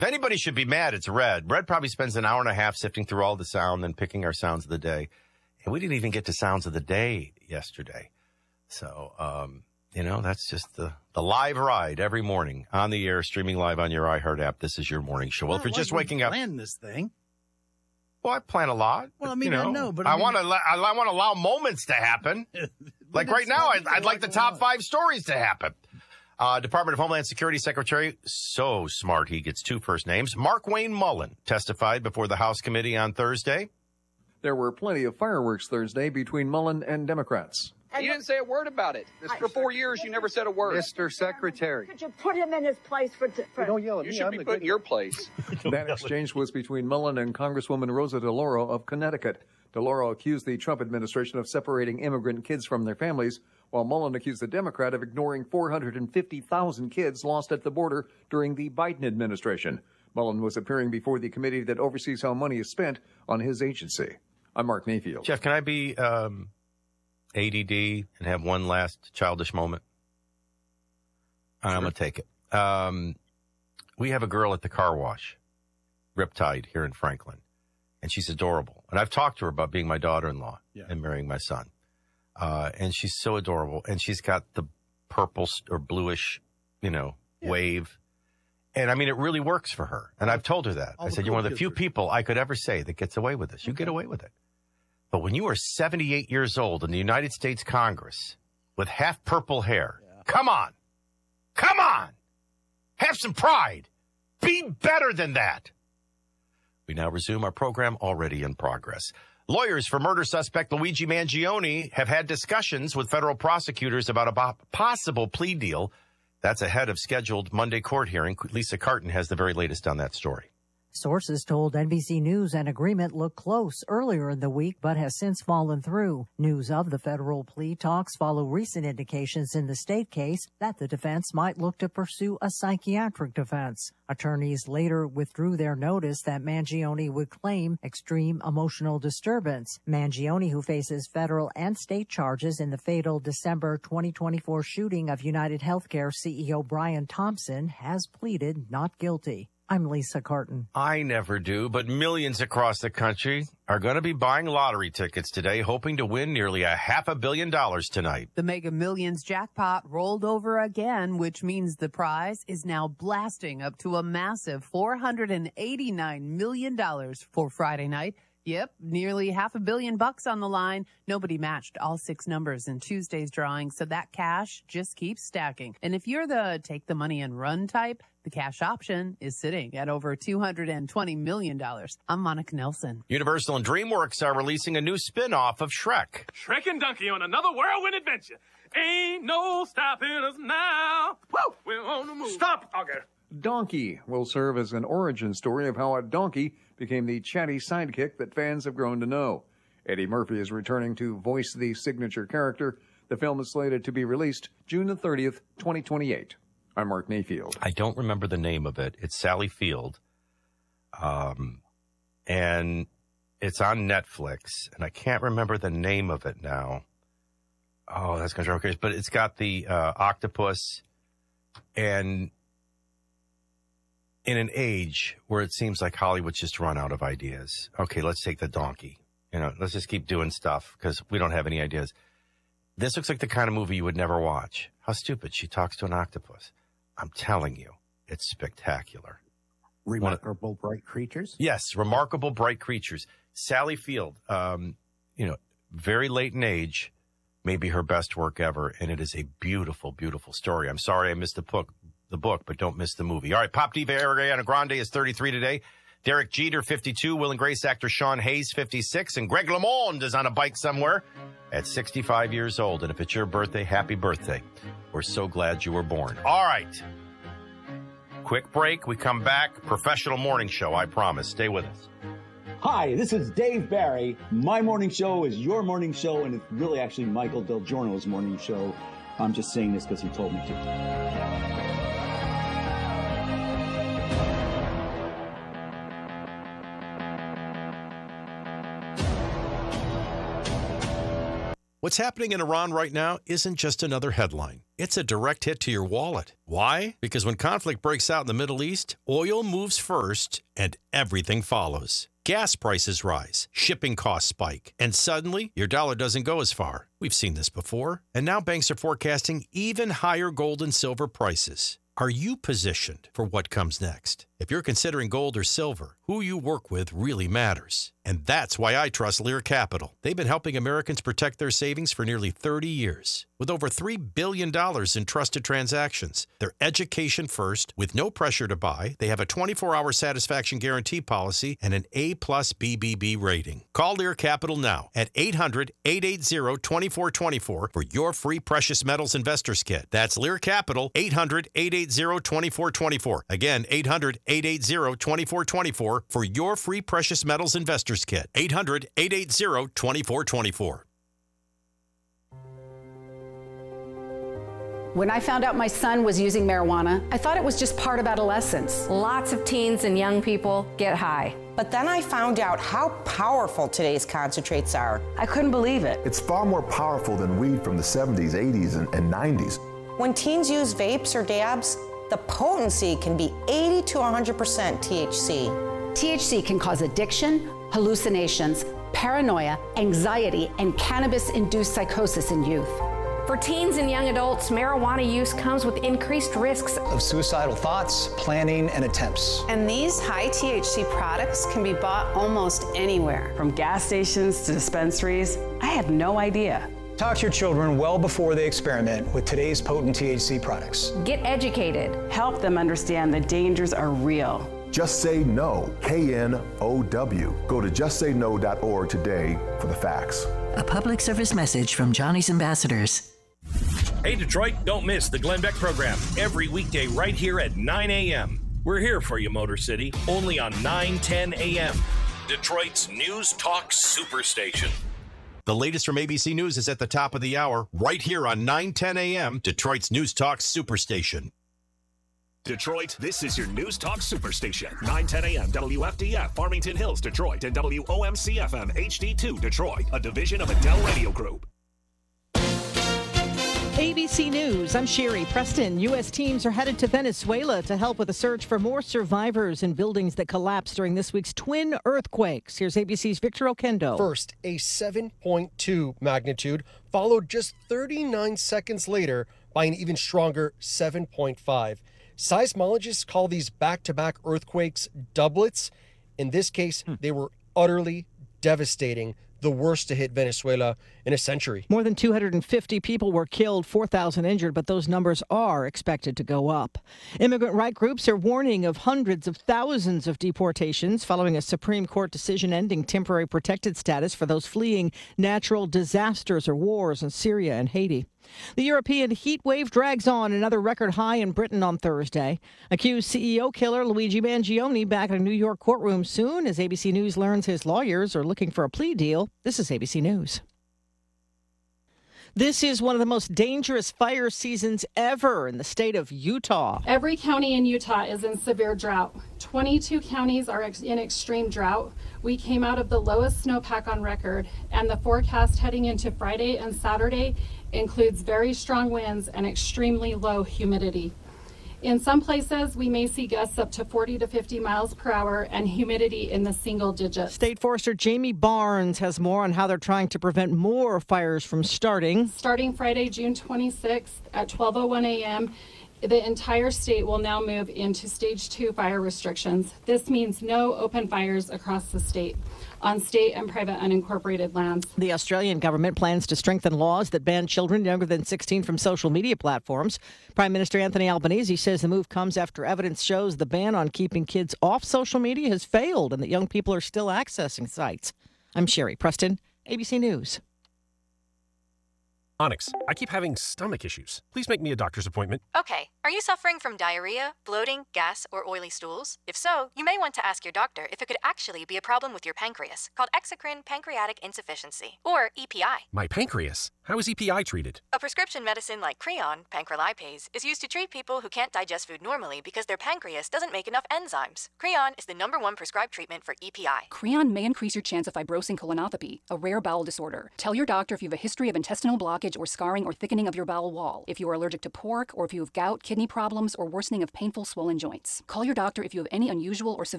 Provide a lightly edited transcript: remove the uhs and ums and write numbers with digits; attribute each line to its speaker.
Speaker 1: If anybody should be mad, it's Red. Red probably spends an hour and a half sifting through all the sound and picking our sounds of the day. And we didn't even get to sounds of the day yesterday. So, that's just the live ride every morning on the air, streaming live on your iHeart app. This is your morning show. Well, if you're just waking up.
Speaker 2: Plan this thing.
Speaker 1: Well, I plan a lot.
Speaker 2: Well, I mean, I know, but
Speaker 1: I want to allow moments to happen. Like right now, I'd like the top 5 stories to happen. Department of Homeland Security Secretary, so smart he gets 2 first names, Markwayne Mullin, testified before the House committee on Thursday.
Speaker 3: There were plenty of fireworks Thursday between Mullin and Democrats.
Speaker 4: You didn't say a word about it. For 4 years, you never said a word.
Speaker 5: Mr. Secretary.
Speaker 6: Could you put him in his place for
Speaker 5: don't yell at me.
Speaker 4: You should be put in your place.
Speaker 3: That exchange was between Mullin and Congresswoman Rosa DeLauro of Connecticut. DeLauro accused the Trump administration of separating immigrant kids from their families, while Mullin accused the Democrat of ignoring 450,000 kids lost at the border during the Biden administration. Mullin was appearing before the committee that oversees how money is spent on his agency. I'm Mark Mayfield.
Speaker 1: Jeff, can I be ADD and have one last childish moment? Sure. I'm going to take it. We have a girl at the car wash, Riptide, here in Franklin, and she's adorable. And I've talked to her about being my daughter-in-law and marrying my son. And she's so adorable. And she's got the purple or bluish, wave. And, I mean, it really works for her. And I've told her that. I said, you're one of the few people I could ever say that gets away with this. You get away with it. But when you are 78 years old in the United States Congress with half purple hair, come on. Have some pride. Be better than that. We now resume our program already in progress. Lawyers for murder suspect Luigi Mangione have had discussions with federal prosecutors about a possible plea deal. That's ahead of scheduled Monday court hearing. Lisa Carton has the very latest on that story.
Speaker 7: Sources told NBC News an agreement looked close earlier in the week, but has since fallen through. News of the federal plea talks follow recent indications in the state case that the defense might look to pursue a psychiatric defense. Attorneys later withdrew their notice that Mangione would claim extreme emotional disturbance. Mangione, who faces federal and state charges in the fatal December 2024 shooting of United Healthcare CEO Brian Thompson, has pleaded not guilty. I'm Lisa Carton.
Speaker 1: I never do, but millions across the country are going to be buying lottery tickets today, hoping to win nearly $500 million tonight.
Speaker 8: The Mega Millions jackpot rolled over again, which means the prize is now blasting up to a massive $489 million for Friday night. Yep, nearly $500 million on the line. Nobody matched all 6 numbers in Tuesday's drawing, so that cash just keeps stacking. And if you're the take the money and run type, the cash option is sitting at over $220 million. I'm Monica Nelson.
Speaker 1: Universal and DreamWorks are releasing a new spin-off of Shrek.
Speaker 9: Shrek and Donkey on another whirlwind adventure. Ain't no stopping us now. Woo! We're on the move. Stop, Auger.
Speaker 3: Donkey will serve as an origin story of how a donkey became the chatty sidekick that fans have grown to know. Eddie Murphy is returning to voice the signature character. The film is slated to be released June the 30th, 2028. I'm Mark Mayfield.
Speaker 1: I don't remember the name of it. It's Sally Field. And it's on Netflix, and I can't remember the name of it now. Oh, that's going to drive me crazy. But it's got the octopus, and in an age where it seems like Hollywood's just run out of ideas. Okay, let's take the donkey. Let's just keep doing stuff because we don't have any ideas. This looks like the kind of movie you would never watch. How stupid. She talks to an octopus. I'm telling you, it's spectacular.
Speaker 2: Remarkable Bright Creatures?
Speaker 1: Yes, Remarkable Bright Creatures. Sally Field, very late in age, maybe her best work ever, and it is a beautiful, beautiful story. I'm sorry I missed the book, but don't miss the movie. All right, pop diva Ariana Grande is 33 today. Derek Jeter, 52. Will and Grace actor Sean Hayes, 56. And Greg LeMond is on a bike somewhere at 65 years old. And if it's your birthday, happy birthday. We're so glad you were born. All right. Quick break. We come back. Professional morning show, I promise. Stay with us.
Speaker 10: Hi, this is Dave Barry. My morning show is your morning show, and it's really actually Michael Del Giorno's morning show. I'm just saying this because he told me to.
Speaker 5: What's happening in Iran right now isn't just another headline. It's a direct hit to your wallet. Why? Because when conflict breaks out in the Middle East, oil moves first and everything follows. Gas prices rise, shipping costs spike, and suddenly your dollar doesn't go as far. We've seen this before. And now banks are forecasting even higher gold and silver prices. Are you positioned for what comes next? If you're considering gold or silver, who you work with really matters. And that's why I trust Lear Capital. They've been helping Americans protect their savings for nearly 30 years. With over $3 billion in trusted transactions, they're education first, with no pressure to buy. They have a 24-hour satisfaction guarantee policy and an A+ BBB rating. Call Lear Capital now at 800-880-2424 for your free precious metals investors kit. That's Lear Capital, 800-880-2424. Again, 800-880-2424 for your free precious metals investors kit. 800-880-2424.
Speaker 11: When I found out my son was using marijuana, I thought it was just part of adolescence.
Speaker 12: Lots of teens and young people get high.
Speaker 13: But then I found out how powerful today's concentrates are.
Speaker 11: I couldn't believe it.
Speaker 14: It's far more powerful than weed from the 70s, 80s, and 90s.
Speaker 13: When teens use vapes or dabs, the potency can be 80 to 100% THC.
Speaker 11: THC can cause addiction, hallucinations, paranoia, anxiety, and cannabis-induced psychosis in youth.
Speaker 12: For teens and young adults, marijuana use comes with increased risks
Speaker 15: of suicidal thoughts, planning, and attempts.
Speaker 16: And these high THC products can be bought almost anywhere.
Speaker 17: From gas stations to dispensaries. I had no idea.
Speaker 15: Talk to your children well before they experiment with today's potent THC products.
Speaker 12: Get educated.
Speaker 17: Help them understand the dangers are real.
Speaker 14: Just Say No, KNOW. Go to justsayno.org today for the facts.
Speaker 18: A public service message from Johnny's Ambassadors.
Speaker 19: Hey, Detroit, don't miss the Glenn Beck program every weekday right here at 9 a.m. We're here for you, Motor City, only on 9:10 a.m. Detroit's News Talk Superstation.
Speaker 5: The latest from ABC News is at the top of the hour, right here on 9:10 a.m., Detroit's News Talk Superstation.
Speaker 20: Detroit, this is your News Talk Superstation. 9:10 a.m. WFDF, Farmington Hills, Detroit, and WOMC-FM HD2, Detroit, a division of Adele Radio Group.
Speaker 21: ABC News, I'm Sherry Preston. U.S. teams are headed to Venezuela to help with a search for more survivors in buildings that collapsed during this week's twin earthquakes. Here's ABC's Victor Oquendo.
Speaker 22: First, a 7.2 magnitude, followed just 39 seconds later by an even stronger 7.5. Seismologists call these back-to-back earthquakes doublets. In this case, they were utterly devastating, the worst to hit Venezuela in a century.
Speaker 21: More than 250 people were killed, 4,000 injured, but those numbers are expected to go up. Immigrant right groups are warning of hundreds of thousands of deportations following a Supreme Court decision ending temporary protected status for those fleeing natural disasters or wars in Syria and Haiti. The European heat wave drags on, another record high in Britain on Thursday. Accused CEO killer Luigi Mangione back in a New York courtroom soon as ABC News learns his lawyers are looking for a plea deal. This is ABC News. This is one of the most dangerous fire seasons ever in the state of Utah.
Speaker 23: Every county in Utah is in severe drought. 22 counties are in extreme drought. We came out of the lowest snowpack on record, and the forecast heading into Friday and Saturday includes very strong winds and extremely low humidity. In some places, we may see gusts up to 40 to 50 miles per hour and humidity in the single digits.
Speaker 21: State Forester Jamie Barnes has more on how they're trying to prevent more fires from starting.
Speaker 23: Starting Friday, June 26th at 12:01 a.m., the entire state will now move into stage 2 fire restrictions. This means no open fires across the state on state and private unincorporated lands.
Speaker 21: The Australian government plans to strengthen laws that ban children younger than 16 from social media platforms. Prime Minister Anthony Albanese says the move comes after evidence shows the ban on keeping kids off social media has failed and that young people are still accessing sites. I'm Sherry Preston, ABC News.
Speaker 4: Onyx, I keep having stomach issues. Please make me a doctor's appointment.
Speaker 6: Okay, are you suffering from diarrhea, bloating, gas, or oily stools? If so, you may want to ask your doctor if it could actually be a problem with your pancreas, called exocrine pancreatic insufficiency, or EPI.
Speaker 4: My pancreas? How is EPI treated?
Speaker 6: A prescription medicine like Creon, pancrelipase, is used to treat people who can't digest food normally because their pancreas doesn't make enough enzymes. Creon is the #1 prescribed treatment for EPI.
Speaker 7: Creon may increase your chance of fibrosing colonopathy, a rare bowel disorder. Tell your doctor if you have a history of intestinal blockage or scarring or thickening of your bowel wall, if you are allergic to pork, or if you have gout, kidney problems, or worsening of painful swollen joints. Call your doctor if you have any unusual or severe